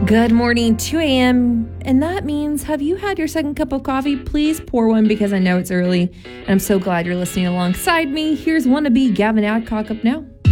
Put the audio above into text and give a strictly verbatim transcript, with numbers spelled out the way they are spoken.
Good morning, two a.m. And that means, have you had your second cup of coffee? Please pour one because I know it's early. And I'm so glad you're listening alongside me. Here's wannabe Gavin Adcock up now.